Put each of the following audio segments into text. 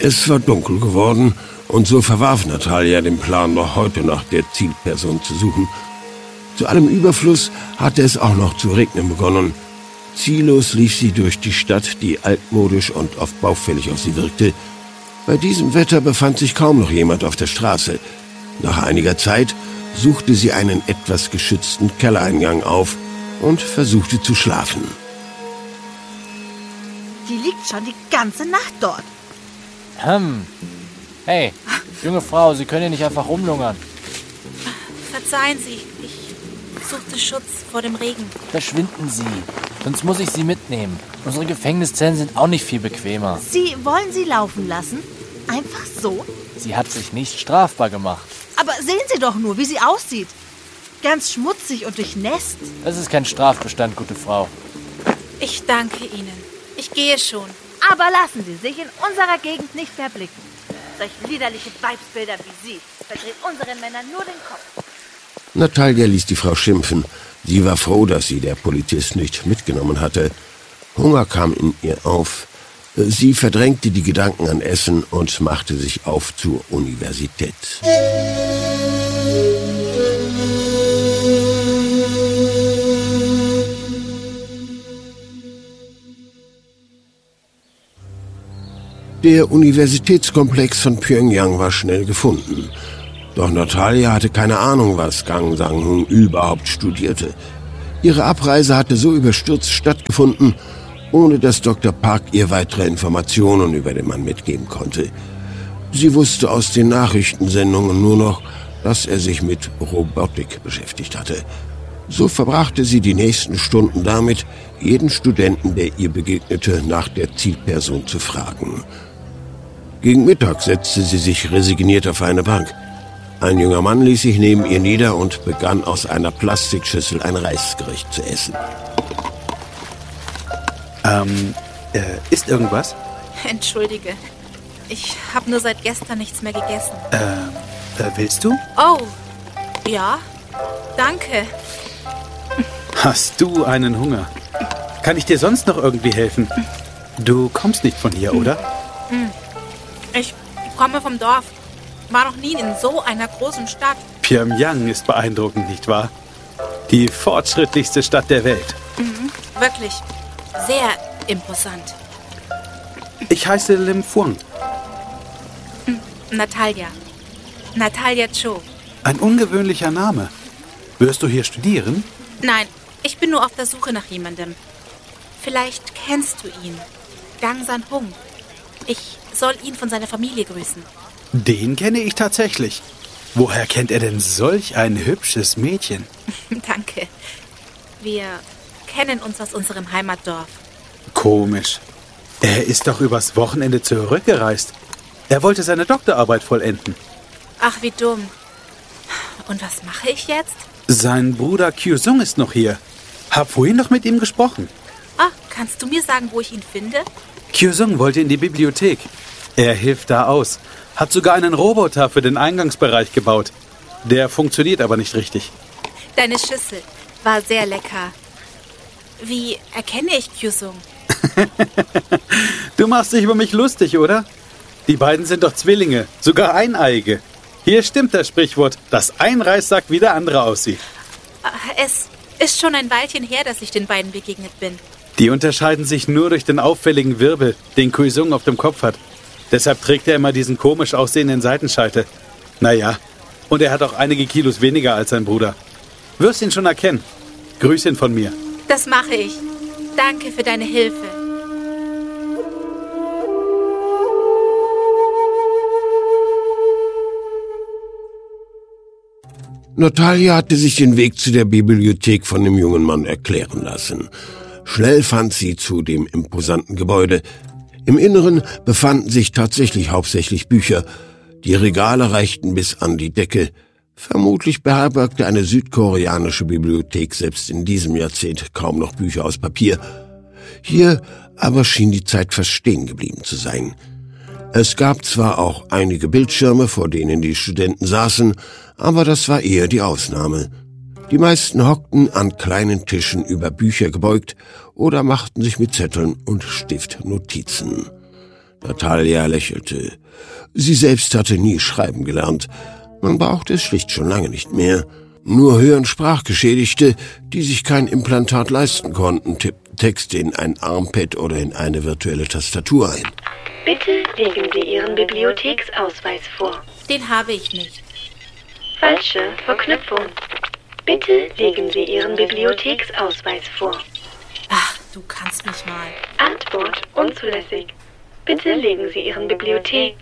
Es war dunkel geworden und so verwarf Natalia den Plan, noch heute nach der Zielperson zu suchen. Zu allem Überfluss hatte es auch noch zu regnen begonnen. Ziellos lief sie durch die Stadt, die altmodisch und oft baufällig auf sie wirkte. Bei diesem Wetter befand sich kaum noch jemand auf der Straße. Nach einiger Zeit suchte sie einen etwas geschützten Kellereingang auf und versuchte zu schlafen. Die liegt schon die ganze Nacht dort. Hey, junge Frau, Sie können hier nicht einfach rumlungern. Verzeihen Sie, ich suchte Schutz vor dem Regen. Verschwinden Sie, sonst muss ich Sie mitnehmen. Unsere Gefängniszellen sind auch nicht viel bequemer. Sie wollen sie laufen lassen? Einfach so? Sie hat sich nicht strafbar gemacht. Aber sehen Sie doch nur, wie sie aussieht. Ganz schmutzig und durchnässt. Das ist kein Strafbestand, gute Frau. Ich danke Ihnen. Ich gehe schon. Aber lassen Sie sich in unserer Gegend nicht verblicken. Solch liederliche Weibsbilder wie Sie verdreht unseren Männern nur den Kopf. Natalia ließ die Frau schimpfen. Sie war froh, dass sie der Polizist nicht mitgenommen hatte. Hunger kam in ihr auf. Sie verdrängte die Gedanken an Essen und machte sich auf zur Universität. Der Universitätskomplex von Pyongyang war schnell gefunden. Doch Natalia hatte keine Ahnung, was Kang Sang-hoon überhaupt studierte. Ihre Abreise hatte so überstürzt stattgefunden, ohne dass Dr. Park ihr weitere Informationen über den Mann mitgeben konnte. Sie wusste aus den Nachrichtensendungen nur noch, dass er sich mit Robotik beschäftigt hatte. So verbrachte sie die nächsten Stunden damit, jeden Studenten, der ihr begegnete, nach der Zielperson zu fragen. Gegen Mittag setzte sie sich resigniert auf eine Bank. Ein junger Mann ließ sich neben ihr nieder und begann aus einer Plastikschüssel ein Reisgericht zu essen. Ist irgendwas? Entschuldige. Ich habe nur seit gestern nichts mehr gegessen. Willst du? Oh, ja. Danke. Hast du einen Hunger? Kann ich dir sonst noch irgendwie helfen? Du kommst nicht von hier, oder? Ich komme vom Dorf. War noch nie in so einer großen Stadt. Pyongyang ist beeindruckend, nicht wahr? Die fortschrittlichste Stadt der Welt. Wirklich. Sehr imposant. Ich heiße Lim Phuong. Natalia. Natalia Cho. Ein ungewöhnlicher Name. Wirst du hier studieren? Nein, ich bin nur auf der Suche nach jemandem. Vielleicht kennst du ihn. Kang Sang-hoon. Ich soll ihn von seiner Familie grüßen. Den kenne ich tatsächlich. Woher kennt er denn solch ein hübsches Mädchen? Danke. Wir kennen uns aus unserem Heimatdorf. Komisch. Er ist doch übers Wochenende zurückgereist. Er wollte seine Doktorarbeit vollenden. Ach, wie dumm. Und was mache ich jetzt? Sein Bruder Kyu-sung ist noch hier. Hab vorhin noch mit ihm gesprochen. Kannst du mir sagen, wo ich ihn finde? Kyu-sung wollte in die Bibliothek. Er hilft da aus. Hat sogar einen Roboter für den Eingangsbereich gebaut. Der funktioniert aber nicht richtig. Deine Schüssel war sehr lecker. Wie erkenne ich Kyu-sung? Du machst dich über mich lustig, oder? Die beiden sind doch Zwillinge, sogar Eineige. Hier stimmt das Sprichwort, dass ein Reissack wie der andere aussieht. Es ist schon ein Weilchen her, dass ich den beiden begegnet bin. Die unterscheiden sich nur durch den auffälligen Wirbel, den Kyu-sung auf dem Kopf hat. Deshalb trägt er immer diesen komisch aussehenden Seitenscheitel. Naja, und er hat auch einige Kilos weniger als sein Bruder. Wirst ihn schon erkennen. Grüß ihn von mir. Das mache ich. Danke für deine Hilfe. Natalia hatte sich den Weg zu der Bibliothek von dem jungen Mann erklären lassen. Schnell fand sie zu dem imposanten Gebäude. Im Inneren befanden sich tatsächlich hauptsächlich Bücher. Die Regale reichten bis an die Decke. Vermutlich beherbergte eine südkoreanische Bibliothek selbst in diesem Jahrzehnt kaum noch Bücher aus Papier. Hier aber schien die Zeit fast stehen geblieben zu sein. Es gab zwar auch einige Bildschirme, vor denen die Studenten saßen, aber das war eher die Ausnahme. Die meisten hockten an kleinen Tischen über Bücher gebeugt oder machten sich mit Zetteln und Stift Notizen. Natalia lächelte. Sie selbst hatte nie schreiben gelernt. Man brauchte es schlicht schon lange nicht mehr. Nur Hör- und Sprachgeschädigte, die sich kein Implantat leisten konnten, tippten Texte in ein Armpad oder in eine virtuelle Tastatur ein. Bitte legen Sie Ihren Bibliotheksausweis vor. Den habe ich nicht. Falsche Verknüpfung. Bitte legen Sie Ihren Bibliotheksausweis vor. Ach, du kannst mich mal. Antwort unzulässig. Bitte legen Sie Ihren Bibliothek.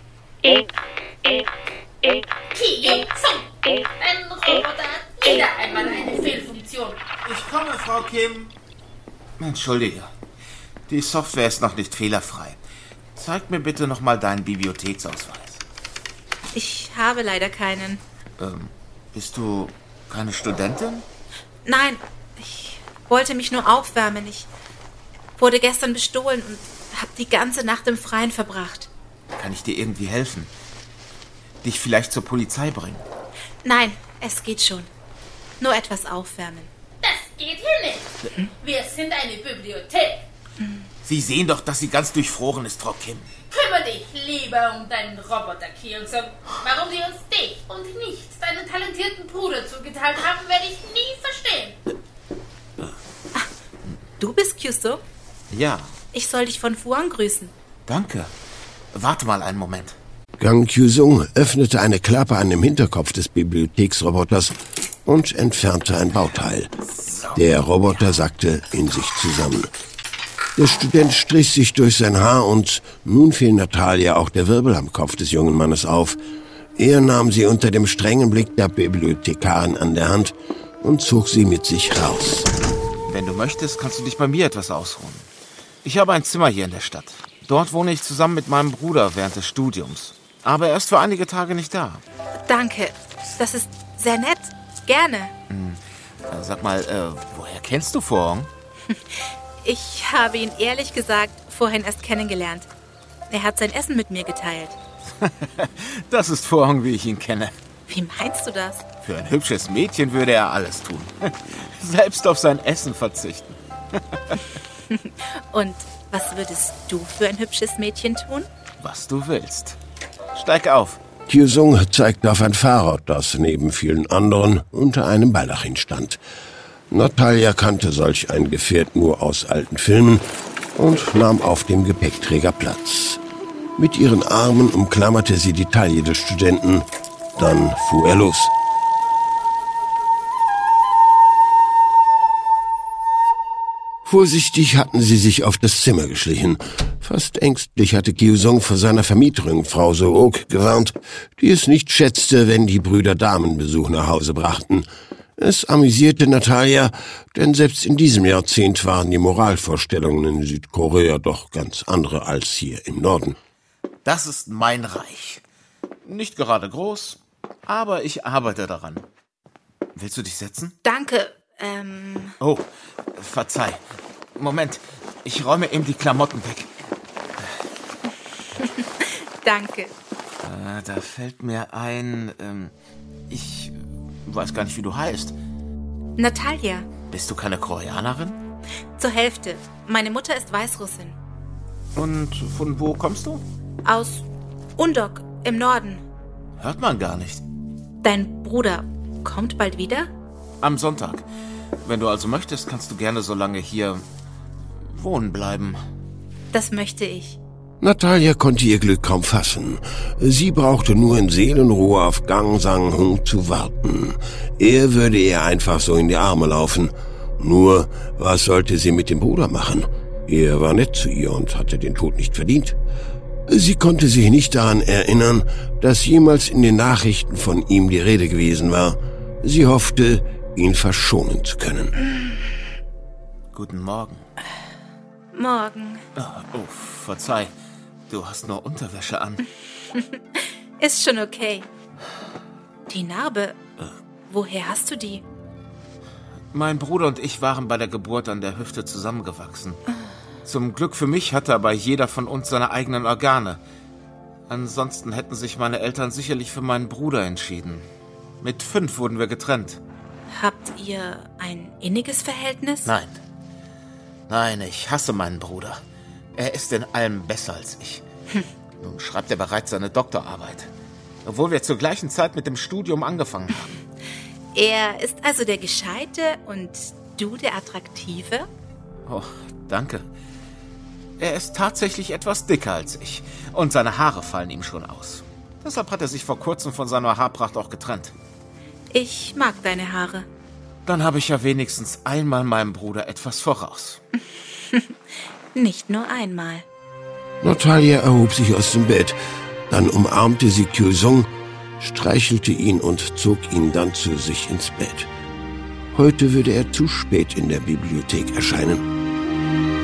Dein Roboter hat wieder einmal eine Fehlfunktion. Ich komme, Frau Kim. Entschuldige. Die Software ist noch nicht fehlerfrei. Zeig mir bitte nochmal deinen Bibliotheksausweis. Ich habe leider keinen. Bist du keine Studentin? Nein, ich wollte mich nur aufwärmen. Ich wurde gestern bestohlen und habe die ganze Nacht im Freien verbracht. Kann ich dir irgendwie helfen? Dich vielleicht zur Polizei bringen? Nein, es geht schon. Nur etwas aufwärmen. Das geht hier nicht. Wir sind eine Bibliothek. Sie sehen doch, dass sie ganz durchfroren ist, Frau Kim. Kümmere dich lieber um deinen Roboter, Kyung-sung. Warum sie uns dich und nicht deinen talentierten Bruder zugeteilt haben, werde ich nie verstehen. Du bist Kyuso? Ja, Ich soll dich von Fuan grüßen. danke. Warte mal einen Moment. Gang Kyusung öffnete eine Klappe an dem Hinterkopf des Bibliotheksroboters und entfernte ein Bauteil. Der Roboter sackte in sich zusammen. Der Student strich sich durch sein Haar und nun fiel Natalia auch der Wirbel am Kopf des jungen Mannes auf. Er nahm sie unter dem strengen Blick der Bibliothekarin an der Hand und zog sie mit sich raus. Wenn du möchtest, kannst du dich bei mir etwas ausruhen. Ich habe ein Zimmer hier in der Stadt. Dort wohne ich zusammen mit meinem Bruder während des Studiums. Aber er ist für einige Tage nicht da. Danke, das ist sehr nett. Gerne. Sag mal, woher kennst du Fuang? Ich habe ihn ehrlich gesagt vorhin erst kennengelernt. Er hat sein Essen mit mir geteilt. Das ist Fuang, wie ich ihn kenne. Wie meinst du das? Für ein hübsches Mädchen würde er alles tun. Selbst auf sein Essen verzichten. Und was würdest du für ein hübsches Mädchen tun? Was du willst. Steig auf. Kyusung zeigte auf ein Fahrrad, das neben vielen anderen unter einem Baldachin stand. Natalia kannte solch ein Gefährt nur aus alten Filmen und nahm auf dem Gepäckträger Platz. Mit ihren Armen umklammerte sie die Taille des Studenten. Dann fuhr er los. Vorsichtig hatten sie sich auf das Zimmer geschlichen. Fast ängstlich hatte Kyusung vor seiner Vermieterin, Frau So-ok, gewarnt, die es nicht schätzte, wenn die Brüder Damenbesuch nach Hause brachten. Es amüsierte Natalia, denn selbst in diesem Jahrzehnt waren die Moralvorstellungen in Südkorea doch ganz andere als hier im Norden. Das ist mein Reich. Nicht gerade groß, aber ich arbeite daran. Willst du dich setzen? Danke, Oh, verzeih. Moment, ich räume eben die Klamotten weg. danke. Da fällt mir ein, ich weiß gar nicht, wie du heißt. Natalia, Bist du keine Koreanerin? zur Hälfte. Meine Mutter ist Weißrussin. Und von wo kommst du? Aus Undok im Norden. Hört man gar nicht. Dein Bruder kommt bald wieder? Am Sonntag. Wenn du also möchtest, kannst du gerne so lange hier wohnen bleiben. Das möchte ich. Natalia konnte ihr Glück kaum fassen. Sie brauchte nur in Seelenruhe auf Gang Sang-hung zu warten. Er würde ihr einfach so in die Arme laufen. Nur, was sollte sie mit dem Bruder machen? Er war nett zu ihr und hatte den Tod nicht verdient. Sie konnte sich nicht daran erinnern, dass jemals in den Nachrichten von ihm die Rede gewesen war. Sie hoffte, ihn verschonen zu können. Guten Morgen. Morgen. Oh, verzeih. Du hast nur Unterwäsche an. Ist schon okay. Die Narbe, woher hast du die? Mein Bruder und ich waren bei der Geburt an der Hüfte zusammengewachsen. Zum Glück für mich hatte aber jeder von uns seine eigenen Organe. Ansonsten hätten sich meine Eltern sicherlich für meinen Bruder entschieden. Mit 5 wurden wir getrennt. Habt ihr ein inniges Verhältnis? Nein, ich hasse meinen Bruder. Er ist in allem besser als ich. Nun schreibt er bereits seine Doktorarbeit. Obwohl wir zur gleichen Zeit mit dem Studium angefangen haben. Er ist also der Gescheite und du der Attraktive? Oh, danke. Er ist tatsächlich etwas dicker als ich. Und seine Haare fallen ihm schon aus. Deshalb hat er sich vor kurzem von seiner Haarpracht auch getrennt. Ich mag deine Haare. Dann habe ich ja wenigstens einmal meinem Bruder etwas voraus. Nicht nur einmal. Natalia erhob sich aus dem Bett. Dann umarmte sie Kyosung, streichelte ihn und zog ihn dann zu sich ins Bett. Heute würde er zu spät in der Bibliothek erscheinen.